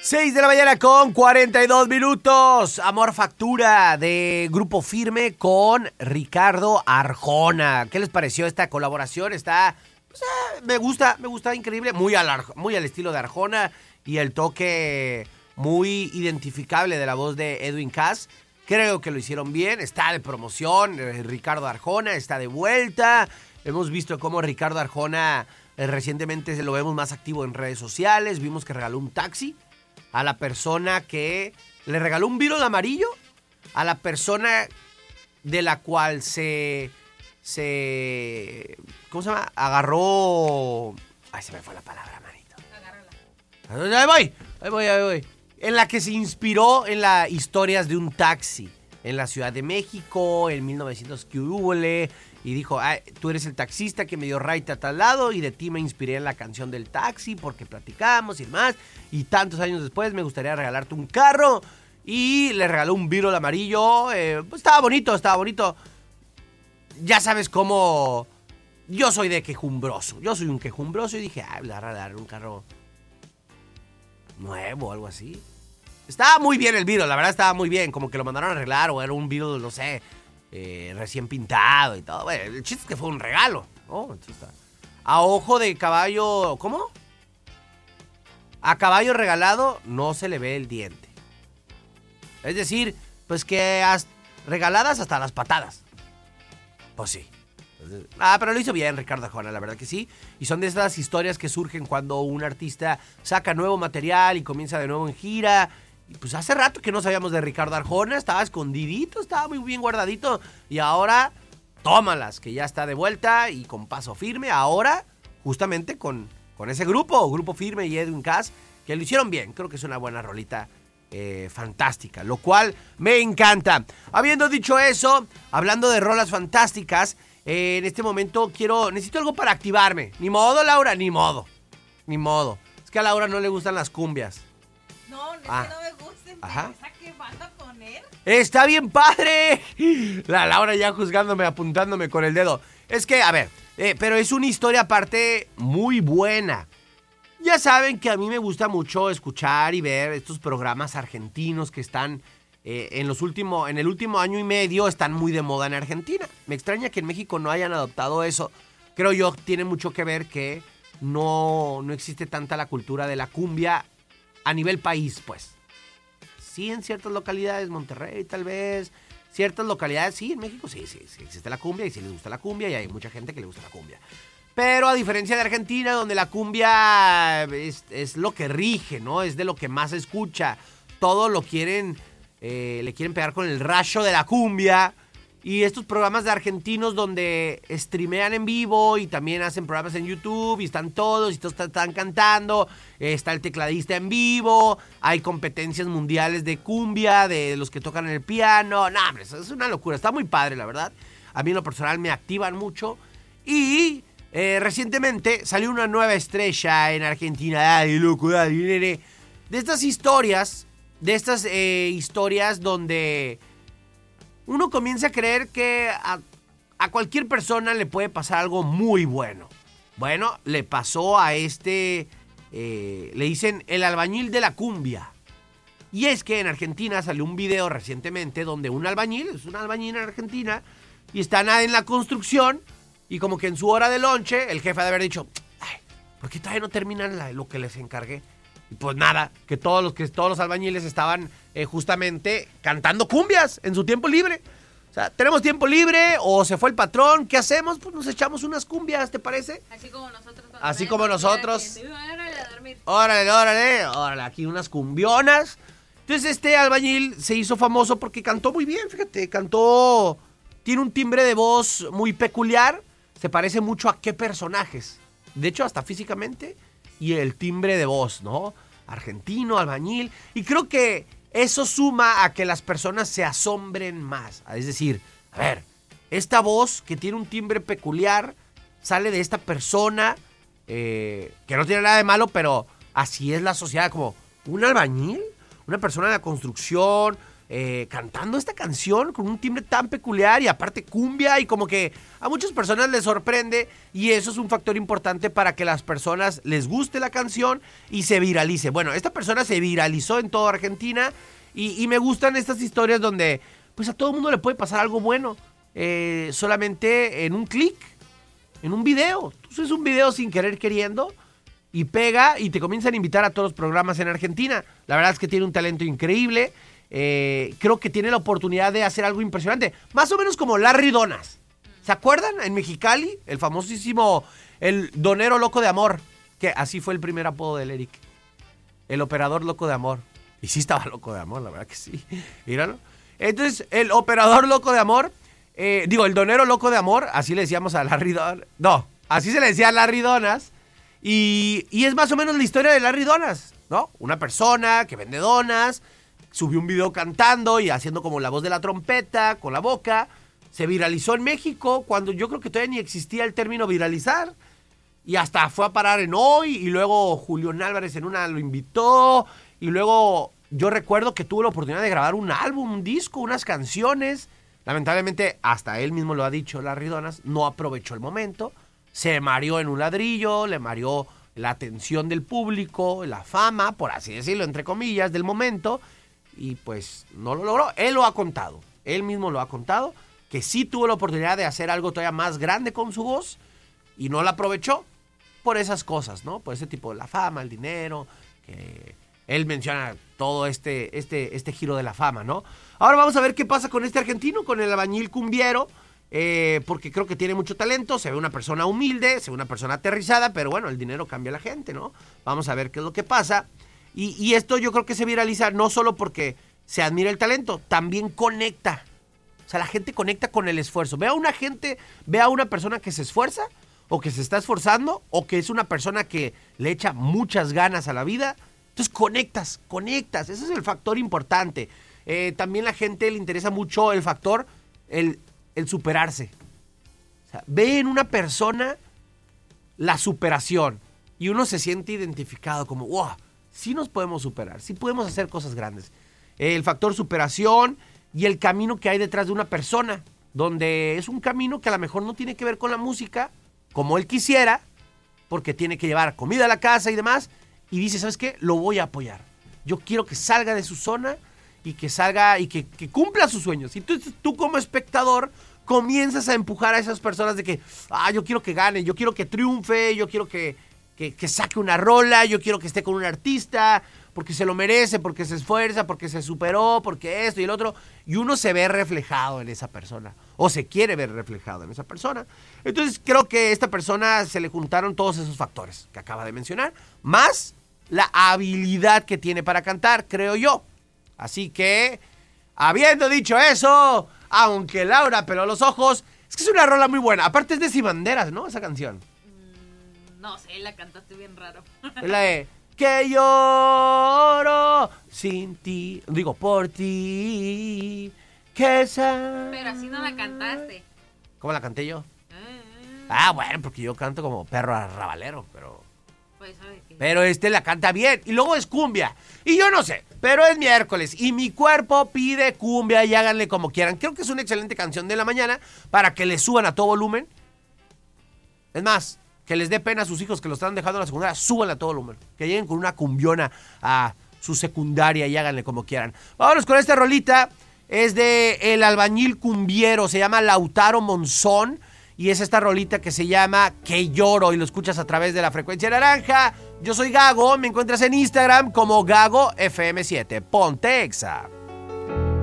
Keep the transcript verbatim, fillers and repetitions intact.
seis de la mañana con cuarenta y dos minutos. Amor Factura de Grupo Firme con Ricardo Arjona. ¿Qué les pareció esta colaboración? Está, pues, eh, me gusta, me gusta, increíble. Muy al, muy al estilo de Arjona y el toque muy identificable de la voz de Edwin Cass. Creo que lo hicieron bien. Está de promoción. eh, Ricardo Arjona está de vuelta. Hemos visto cómo Ricardo Arjona eh, recientemente se lo vemos más activo en redes sociales. Vimos que regaló un taxi a la persona que le regaló un Virol amarillo, a la persona de la cual se, se, ¿cómo se llama? Agarró, ay, se me fue la palabra, manito. Agárrala. Ahí voy, ahí voy, ahí voy. En la que se inspiró en las historias de un taxi en la Ciudad de México, en mil novecientos que hubole, y dijo, ah, tú eres el taxista que me dio ride a tal lado y de ti me inspiré en la canción del taxi porque platicamos y demás, y tantos años después me gustaría regalarte un carro, y le regaló un Virol amarillo. eh, pues estaba bonito, estaba bonito. Ya sabes cómo yo soy de quejumbroso, yo soy un quejumbroso y dije, ah, le voy a regalar un carro nuevo o algo así. Estaba muy bien el Virol, la verdad estaba muy bien, como que lo mandaron a arreglar o era un Virol, no sé, eh, recién pintado y todo. Bueno, el chiste es que fue un regalo, ¿no? Entonces está. A ojo de caballo, ¿cómo? A caballo regalado no se le ve el diente. Es decir, pues que has, regaladas hasta las patadas. Pues sí. Ah, pero lo hizo bien Ricardo Arjona, la verdad que sí. Y son de esas historias que surgen cuando un artista saca nuevo material y comienza de nuevo en gira. Y pues hace rato que no sabíamos de Ricardo Arjona, estaba escondidito, estaba muy bien guardadito. Y ahora, tómalas, que ya está de vuelta y con paso firme. Ahora, justamente con, con ese grupo, Grupo Firme y Edwin Cass, que lo hicieron bien. Creo que es una buena rolita eh, fantástica, lo cual me encanta. Habiendo dicho eso, hablando de rolas fantásticas, eh, en este momento quiero, necesito algo para activarme. Ni modo, Laura, ni modo, ni modo. Es que a Laura no le gustan las cumbias. No, es Ah. que no me gusten, Ajá. pero ¿qué van a poner? ¡Está bien padre! La Laura ya juzgándome, apuntándome con el dedo. Es que, a ver, eh, pero es una historia aparte muy buena. Ya saben que a mí me gusta mucho escuchar y ver estos programas argentinos que están eh, en los últimos, en el último año y medio están muy de moda en Argentina. Me extraña que en México no hayan adoptado eso. Creo yo tiene mucho que ver que no, no existe tanta la cultura de la cumbia a nivel país, pues. Sí, en ciertas localidades, Monterrey tal vez, ciertas localidades, sí, en México sí, sí, sí existe la cumbia y sí les gusta la cumbia y hay mucha gente que le gusta la cumbia. Pero a diferencia de Argentina, donde la cumbia es, es lo que rige, ¿no? Es de lo que más se escucha. Todo lo quieren, eh, le quieren pegar con el rayo de la cumbia. Y estos programas de argentinos donde streamean en vivo y también hacen programas en YouTube y están todos y todos están cantando, está el tecladista en vivo, hay competencias mundiales de cumbia, de los que tocan el piano. No, hombre, eso es una locura, está muy padre, la verdad. A mí en lo personal me activan mucho. Y eh, recientemente salió una nueva estrella en Argentina, dale, loco, dale, nene. De estas historias, de estas eh, historias donde uno comienza a creer que a, a cualquier persona le puede pasar algo muy bueno. Bueno, le pasó a este, eh, le dicen el albañil de la cumbia. Y es que en Argentina salió un video recientemente donde un albañil, es un albañil en Argentina, y están en la construcción, y como que en su hora de lonche, el jefe ha de haber dicho, ay, ¿por qué todavía no terminan la, lo que les encargué? Y pues nada, que todos los, que todos los albañiles estaban eh, justamente cantando cumbias en su tiempo libre. O sea, tenemos tiempo libre o se fue el patrón, ¿qué hacemos? Pues nos echamos unas cumbias, ¿te parece? Así como nosotros. Así como nosotros. Órale, a dormir. Órale, órale, órale, aquí unas cumbionas. Entonces este albañil se hizo famoso porque cantó muy bien, fíjate, cantó, tiene un timbre de voz muy peculiar, se parece mucho a qué personajes. De hecho, hasta físicamente. Y el timbre de voz, ¿no? Argentino, albañil. Y creo que eso suma a que las personas se asombren más. Es decir, a ver, esta voz que tiene un timbre peculiar sale de esta persona eh, que no tiene nada de malo, pero así es la sociedad. Como un albañil, una persona de la construcción, eh, cantando esta canción con un timbre tan peculiar y aparte cumbia y como que a muchas personas les sorprende y eso es un factor importante para que las personas les guste la canción y se viralice. Bueno, esta persona se viralizó en toda Argentina y, y me gustan estas historias donde pues a todo el mundo le puede pasar algo bueno eh, solamente en un clic, en un video. Tú haces un video sin querer queriendo y pega y te comienzan a invitar a todos los programas en Argentina. La verdad es que tiene un talento increíble. Eh, creo que tiene la oportunidad de hacer algo impresionante. Más o menos como Larry Donas. ¿Se acuerdan? En Mexicali, el famosísimo, el donero loco de amor. Que así fue el primer apodo del Eric. El operador loco de amor. Y sí estaba loco de amor, la verdad que sí. Míralo. Entonces, el operador loco de amor, eh, digo, el donero loco de amor, así le decíamos a Larry Donas. No, así se le decía a Larry Donas. Y, y es más o menos la historia de Larry Donas, ¿no? Una persona que vende donas, subió un video cantando y haciendo como la voz de la trompeta con la boca. Se viralizó en México cuando yo creo que todavía ni existía el término viralizar. Y hasta fue a parar en Hoy y luego Julián Álvarez en una lo invitó. Y luego yo recuerdo que tuvo la oportunidad de grabar un álbum, un disco, unas canciones. Lamentablemente, hasta él mismo lo ha dicho, Larry Donas, no aprovechó el momento. Se mareó en un ladrillo, le mareó la atención del público, la fama, por así decirlo, entre comillas, del momento. Y pues no lo logró. Él lo ha contado, él mismo lo ha contado, que sí tuvo la oportunidad de hacer algo todavía más grande con su voz y no la aprovechó por esas cosas, ¿no? Por ese tipo de la fama, el dinero, que él menciona todo este, este, este giro de la fama, ¿no? Ahora vamos a ver qué pasa con este argentino, con el albañil cumbiero, eh, porque creo que tiene mucho talento, se ve una persona humilde, se ve una persona aterrizada, pero bueno, el dinero cambia a la gente, ¿no? Vamos a ver qué es lo que pasa. Y, y esto yo creo que se viraliza no solo porque se admira el talento, también conecta. O sea, la gente conecta con el esfuerzo. Ve a una gente, ve a una persona que se esfuerza, o que se está esforzando, o que es una persona que le echa muchas ganas a la vida. Entonces conectas, conectas. Ese es el factor importante. Eh, también la gente le interesa mucho el factor, el, el superarse. O sea, ve en una persona la superación. Y uno se siente identificado como, wow, sí nos podemos superar, sí podemos hacer cosas grandes. El factor superación y el camino que hay detrás de una persona, donde es un camino que a lo mejor no tiene que ver con la música, como él quisiera, porque tiene que llevar comida a la casa y demás, y dice, ¿sabes qué? Lo voy a apoyar. Yo quiero que salga de su zona y que salga y que, que cumpla sus sueños. Y tú, tú como espectador comienzas a empujar a esas personas de que, ah, yo quiero que gane, yo quiero que triunfe, yo quiero que, que, que saque una rola, yo quiero que esté con un artista, porque se lo merece, porque se esfuerza, porque se superó, porque esto y el otro. Y uno se ve reflejado en esa persona, o se quiere ver reflejado en esa persona. Entonces creo que a esta persona se le juntaron todos esos factores que acaba de mencionar, más la habilidad que tiene para cantar, creo yo. Así que, habiendo dicho eso, aunque Laura peló los ojos, es que es una rola muy buena. Aparte es de Sin Banderas, ¿no? Esa canción. Mm, no sé, la cantaste bien raro. Es la de que lloro sin ti, digo por ti, que esa... Pero así no la cantaste. ¿Cómo la canté yo? Ah, Ah, bueno, porque yo canto como perro arrabalero, pero... pues sabe que... Pero este la canta bien. Y luego es cumbia. Y yo no sé, pero es miércoles. Y mi cuerpo pide cumbia y háganle como quieran. Creo que es una excelente canción de la mañana para que le suban a todo volumen. Es más, que les dé pena a sus hijos que lo están dejando en la secundaria. Súbanle a todo volumen. Que lleguen con una cumbiona a su secundaria y háganle como quieran. Vámonos con esta rolita. Es de El Albañil Cumbiero. Se llama Lautaro Monzón. Y es esta rolita que se llama Que Lloro y lo escuchas a través de la frecuencia naranja. Yo soy Gago, me encuentras en Instagram como Gago F M siete. Ponte Exa.